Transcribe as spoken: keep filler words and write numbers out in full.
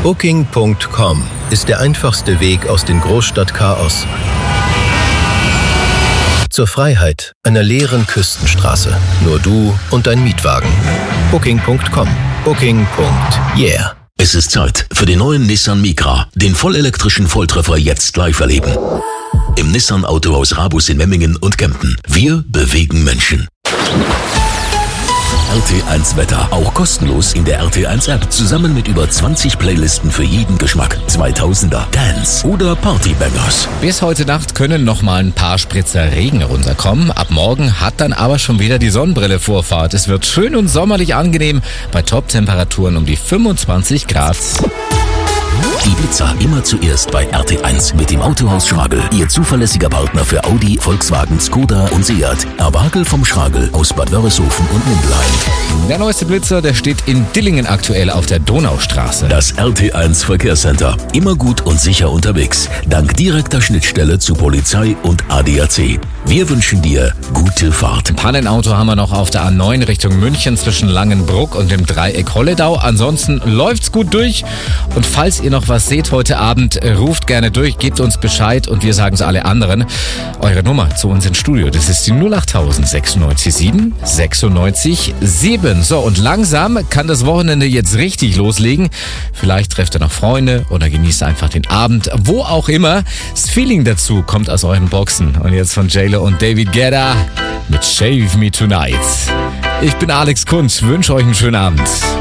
Booking Punkt com ist der einfachste Weg aus dem Großstadtchaos zur Freiheit einer leeren Küstenstraße. Nur du und dein Mietwagen. Booking Punkt com. Booking. Yeah. Es ist Zeit für den neuen Nissan Micra, den vollelektrischen Volltreffer jetzt live erleben. Im Nissan Autohaus Rabus in Memmingen und Kempten. Wir bewegen Menschen. R T eins Wetter, auch kostenlos in der R T eins App, zusammen mit über zwanzig Playlisten für jeden Geschmack. zweitausender, Dance oder Partybangers. Bis heute Nacht können noch mal ein paar Spritzer Regen runterkommen. Ab morgen hat dann aber schon wieder die Sonnenbrille Vorfahrt. Es wird schön und sommerlich angenehm bei Top-Temperaturen um die fünfundzwanzig Grad. Ibiza immer zuerst bei R T eins mit dem Autohaus Schragel. Ihr zuverlässiger Partner für Audi, Volkswagen, Skoda und Seat. Erwagel vom Schragel aus Bad Wörishofen und Mundlein. Der neueste Blitzer, der steht in Dillingen aktuell auf der Donaustraße. Das R T eins Verkehrscenter. Immer gut und sicher unterwegs. Dank direkter Schnittstelle zu Polizei und A D A C. Wir wünschen dir gute Fahrt. Ein Pannenauto haben wir noch auf der A neun Richtung München zwischen Langenbruck und dem Dreieck Holledau. Ansonsten läuft's gut durch. Und falls ihr noch was seht heute Abend, ruft gerne durch, gebt uns Bescheid und wir sagen es alle anderen. Eure Nummer zu uns ins Studio, das ist die null acht null null sechsundneunzig sieben sechsundneunzig sieben. So, und langsam kann das Wochenende jetzt richtig loslegen. Vielleicht trefft ihr noch Freunde oder genießt einfach den Abend, wo auch immer. Das Feeling dazu kommt aus euren Boxen. Und jetzt von J-Lo und David Guetta mit Shave Me Tonight. Ich bin Alex Kunz, wünsche euch einen schönen Abend.